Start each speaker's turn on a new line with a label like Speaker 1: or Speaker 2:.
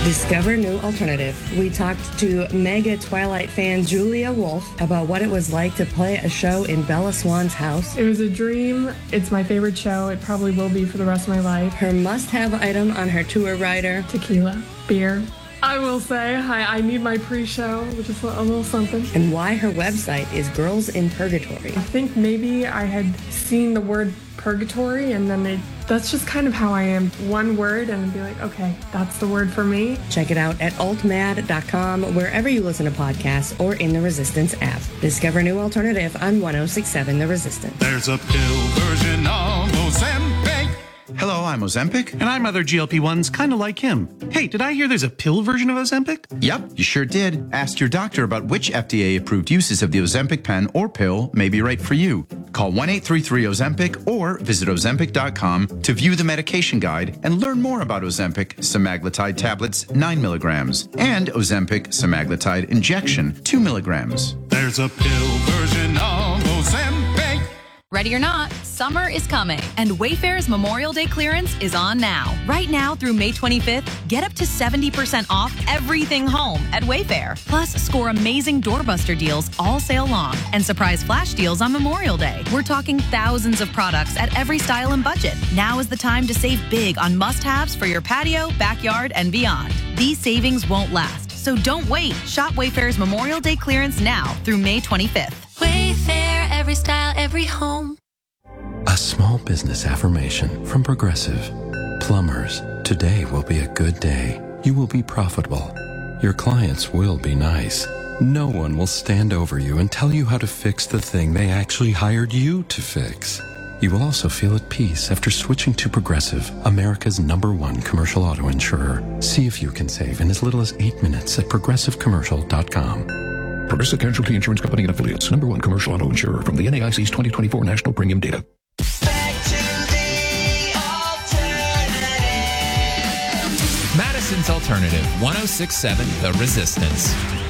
Speaker 1: Discover New Alternative. We talked to mega Twilight fan Julia Wolf about what it was like to play a show in Bella Swan's house.
Speaker 2: It was a dream. It's my favorite show. It probably will be for the rest of my life.
Speaker 1: Her must-have item on her tour rider.
Speaker 2: Tequila. Beer. I will say, I need my pre-show, which is a little something.
Speaker 1: And why her website is Girls in Purgatory.
Speaker 2: I think maybe I had seen the word purgatory, and then that's just kind of how I am. One word, and be like, okay, that's the word for me.
Speaker 1: Check it out at altmad.com, wherever you listen to podcasts, or in the Resistance app. Discover New Alternative on 106.7 The Resistance.
Speaker 3: There's a pill version of Ozempic.
Speaker 4: Hello, I'm Ozempic.
Speaker 5: And I'm other GLP-1s kind of like him. Hey, did I hear there's a pill version of Ozempic?
Speaker 4: Yep, you sure did. Ask your doctor about which FDA-approved uses of the Ozempic pen or pill may be right for you. Call 1-833-OZEMPIC or visit Ozempic.com to view the medication guide and learn more about Ozempic semaglutide tablets 9 milligrams and Ozempic semaglutide injection 2 milligrams.
Speaker 3: There's a pill version of Ozempic.
Speaker 6: Ready or not, summer is coming, and Wayfair's Memorial Day clearance is on now. Right now through May 25th, get up to 70% off everything home at Wayfair. Plus, score amazing doorbuster deals all sale long and surprise flash deals on Memorial Day. We're talking thousands of products at every style and budget. Now is the time to save big on must-haves for your patio, backyard, and beyond. These savings won't last, so don't wait. Shop Wayfair's Memorial Day clearance now through May 25th.
Speaker 7: Wayfair, every style, every home.
Speaker 8: A small business affirmation from Progressive. Plumbers, today will be a good day. You will be profitable. Your clients will be nice. No one will stand over you and tell you how to fix the thing they actually hired you to fix. You will also feel at peace after switching to Progressive, America's #1 commercial auto insurer. See if you can save in as little as 8 minutes at progressivecommercial.com.
Speaker 9: Progressive Casualty Insurance Company and Affiliates, #1 commercial auto insurer from the NAIC's 2024 National Premium Data.
Speaker 10: Back to the alternative.
Speaker 11: Madison's Alternative, 106.7 The Resistance.